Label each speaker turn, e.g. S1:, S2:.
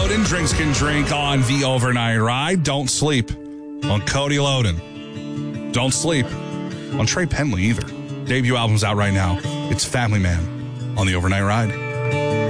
S1: Loden, Drinks Can Drink on the Overnight Ride. Don't sleep on Cody Loden. Don't sleep on Trey Penley either. Debut album's out right now. It's Family Man on the Overnight Ride.